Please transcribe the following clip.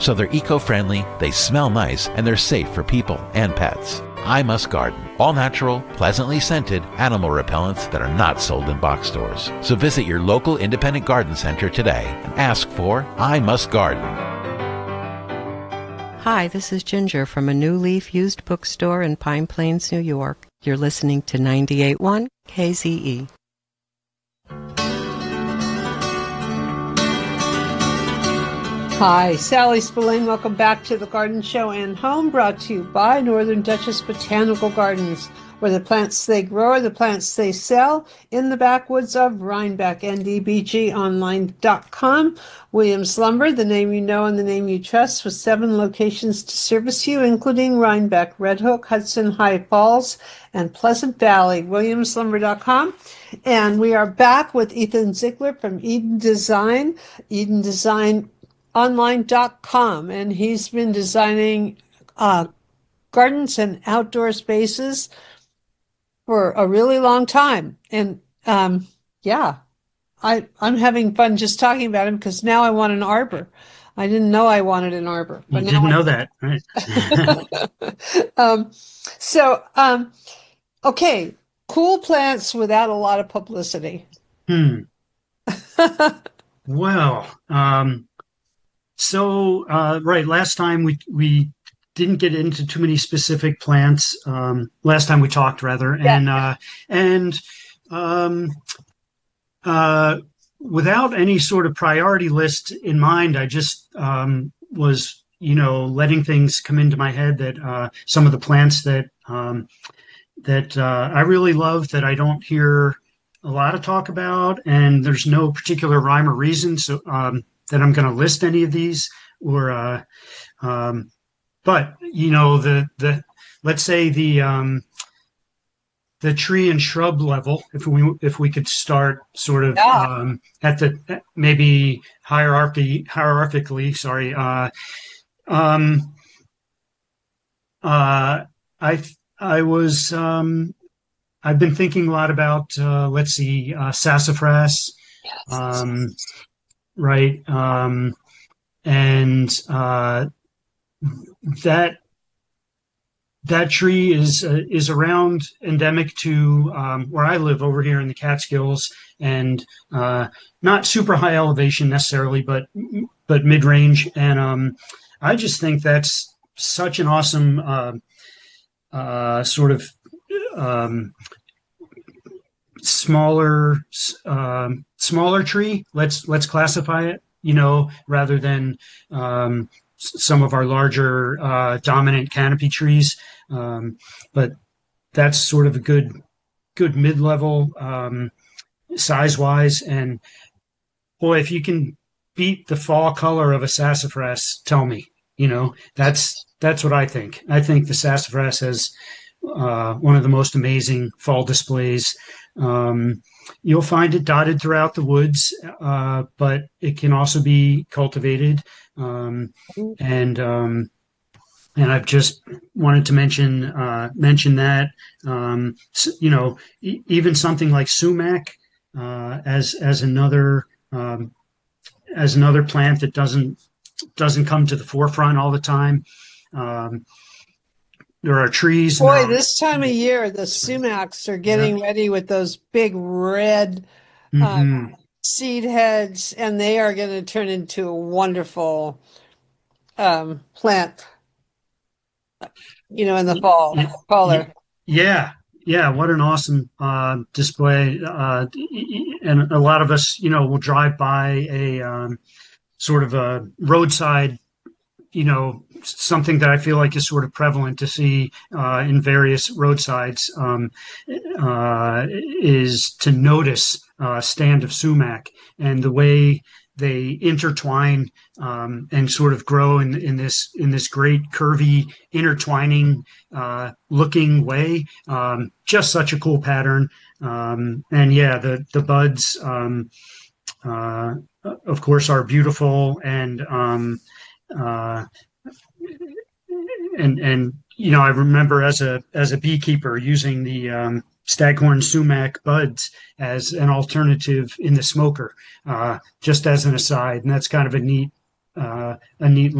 So they're eco-friendly, they smell nice, and they're safe for people and pets. I Must Garden. All natural, pleasantly scented animal repellents that are not sold in box stores. So visit your local independent garden center today and ask for I Must Garden. Hi, this is Ginger from a New Leaf used bookstore in Pine Plains, New York. You're listening to 98.1 KZE. Hi, Sally Spillane. Welcome back to the Garden Show and Home, brought to you by Northern Duchess Botanical Gardens, where the plants they grow are the plants they sell, in the backwoods of Rhinebeck. NDBGonline.com. Williams Lumber, the name you know and the name you trust, with 7 locations to service you, including Rhinebeck, Red Hook, Hudson, High Falls, and Pleasant Valley. WilliamsLumber.com. And we are back with Ethan Ziegler from Eden Design. Eden Design Online.com, and he's been designing gardens and outdoor spaces for a really long time. And I'm having fun just talking about him, because now I want an arbor. I didn't know I wanted an arbor, but you didn't know that, right? Okay, cool plants without a lot of publicity. Well, right. Last time we didn't get into too many specific plants. Last time we talked, rather, yeah. and without any sort of priority list in mind, I just was, letting things come into my head that some of the plants that I really love, that I don't hear a lot of talk about, and there's no particular rhyme or reason. So that I'm going to list any of these, or but let's say the tree and shrub level, if we could start sort of at the maybe hierarchically. Sorry, I've been thinking a lot about sassafras. Yes. Right. That tree is around endemic to where I live over here in the Catskills, and not super high elevation necessarily, but mid-range. And I just think that's such an awesome sort of smaller tree. Let's classify it, rather than some of our larger dominant canopy trees. But that's sort of a good mid-level size wise. And boy, if you can beat the fall color of a sassafras, tell me. That's what I think. I think the sassafras has one of the most amazing fall displays. You'll find it dotted throughout the woods, but it can also be cultivated. And I've just wanted to mention that, even something like sumac, as another plant that doesn't come to the forefront all the time. There are trees. Boy, this time of year, the sumacs are getting ready with those big red seed heads, and they are going to turn into a wonderful plant, in the fall color. Yeah. What an awesome display. And a lot of us, will drive by a sort of a roadside, something that I feel like is sort of prevalent to see in various roadsides, is to notice a stand of sumac and the way they intertwine and sort of grow in this great curvy intertwining looking way. Just such a cool pattern. And the buds, of course, are beautiful, and I remember as a beekeeper using the staghorn sumac buds as an alternative in the smoker, just as an aside, and that's kind of a neat